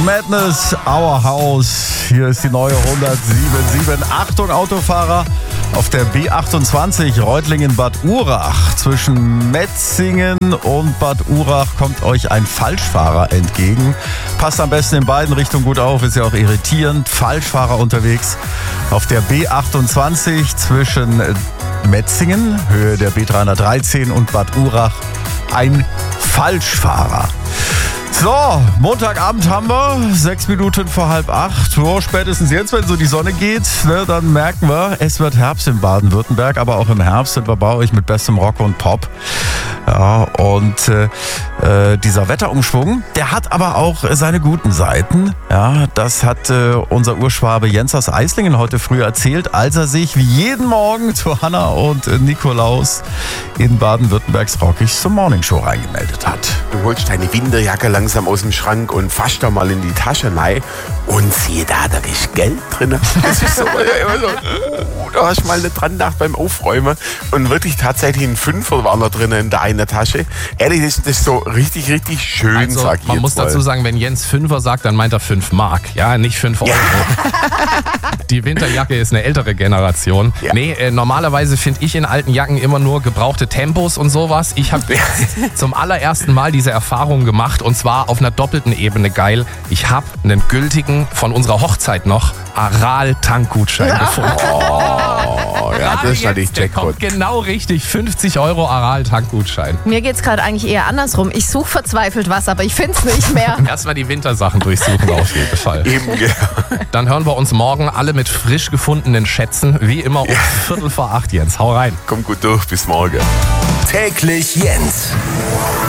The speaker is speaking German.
Madness, Our House. Hier ist die neue 107.7. Achtung Autofahrer, auf der B28 Reutlingen-Bad Urach. Zwischen Metzingen und Bad Urach kommt euch ein Falschfahrer entgegen. Passt am besten in beiden Richtungen gut auf, ist ja auch irritierend. Falschfahrer unterwegs auf der B28 zwischen Metzingen, Höhe der B313 und Bad Urach. Ein Falschfahrer. So, Montagabend haben wir, 6 Minuten vor 7:30. So, spätestens jetzt, wenn so die Sonne geht, ne, dann merken wir, es wird Herbst in Baden-Württemberg, aber auch im Herbst sind wir bei euch mit bestem Rock und Pop. Ja, und dieser Wetterumschwung, der hat aber auch seine guten Seiten. Ja, das hat unser Urschwabe Jens aus Eislingen heute früh erzählt, als er sich wie jeden Morgen zu Hanna und Nikolaus in Baden-Württembergs Rockig zur Morningshow reingemeldet hat. Du holst deine Winterjacke langsam aus dem Schrank und fasst da mal in die Tasche rein und siehe da ist Geld drin. Das ist so, da hast du mal nicht dran gedacht beim Aufräumen und wirklich tatsächlich ein Fünfer war da drin in der einen Tasche. Ehrlich, das ist so richtig, richtig schön, also, sag ich man jetzt muss mal. dazu sagen, wenn Jens Fünfer sagt, dann meint er 5 Mark, ja, nicht 5 Euro. Die Winterjacke ist eine ältere Generation. Ja. Nee, normalerweise finde ich in alten Jacken immer nur gebrauchte Tempos und sowas. Ich habe zum allerersten Mal diese Erfahrung gemacht und zwar auf einer doppelten Ebene geil. Ich habe einen gültigen, von unserer Hochzeit noch, Aral-Tankgutschein gefunden. Oh, ja, das ist natürlich Der Jackpot. kommt genau richtig, 50 Euro Aral-Tankgutschein. Mir geht's gerade eigentlich eher andersrum. Ich suche verzweifelt was, aber ich find's nicht mehr. Erstmal die Wintersachen durchsuchen auf jeden Fall. Eben, genau. Dann hören wir uns morgen alle mit frisch gefundenen Schätzen, wie immer um 7:45, Jens. Hau rein. Komm gut durch, bis morgen. Täglich Jens.